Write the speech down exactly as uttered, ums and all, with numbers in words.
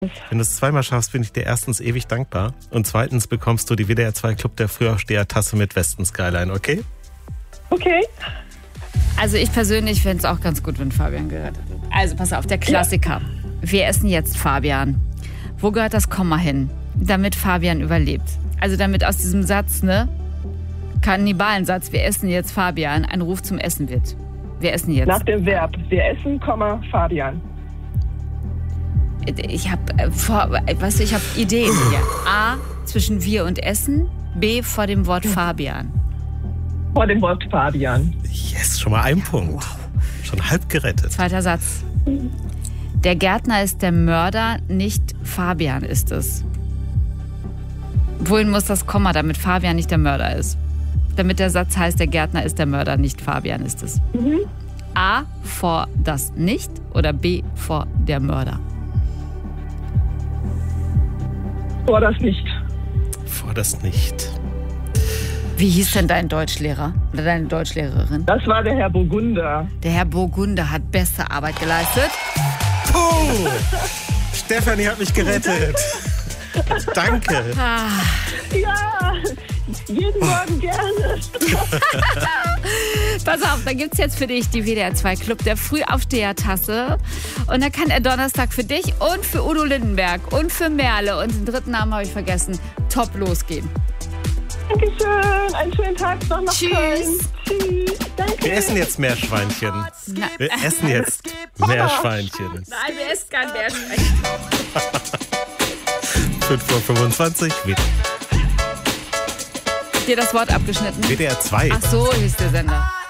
Wenn du es zweimal schaffst, bin ich dir erstens ewig dankbar und zweitens bekommst du die W D R zwei Club der Frühaufsteher-Tasse mit Westen Skyline, okay? Okay. Also ich persönlich fände es auch ganz gut, wenn Fabian gehört hätte. Also pass auf, der Klassiker. Ja. Wir essen jetzt Fabian. Wo gehört das Komma hin, damit Fabian überlebt? Also damit aus diesem Satz, ne, Kannibalensatz, wir essen jetzt Fabian, ein Ruf zum Essen wird. Wir essen jetzt. Nach dem Verb, wir essen, Komma, Fabian. Ich habe, weißt du, ich habe Ideen hier. A, zwischen wir und Essen. B, vor dem Wort Fabian. Vor dem Wort Fabian. Yes, schon mal ein Punkt. Wow. Schon halb gerettet. Zweiter Satz. Der Gärtner ist der Mörder, nicht Fabian ist es. Wohin muss das Komma, damit Fabian nicht der Mörder ist? Damit der Satz heißt, der Gärtner ist der Mörder, nicht Fabian ist es. Mhm. A, vor das nicht oder B, vor der Mörder? Vor das nicht. Vor das nicht. Wie hieß denn dein Deutschlehrer oder deine Deutschlehrerin? Das war der Herr Burgunder. Der Herr Burgunder hat beste Arbeit geleistet. Puh! Stefanie hat mich gerettet. Danke. Ah. Ja, jeden Morgen gerne. Pass auf, da gibt's jetzt für dich die W D R zwei Club der Frühaufsteher-Tasse. Und da kann der Donnerstag für dich und für Udo Lindenberg und für Merle und den dritten Namen habe ich vergessen, top losgehen. Dankeschön, einen schönen Tag noch nach Tschüss. Köln. Tschüss. Danke. Wir essen jetzt Meerschweinchen. Na. Wir essen jetzt Meerschweinchen. Nein, wir essen kein Meerschweinchen. fünf Uhr fünfundzwanzig. Dir das Wort abgeschnitten? W D R zwei. Ach so, hieß der Sender.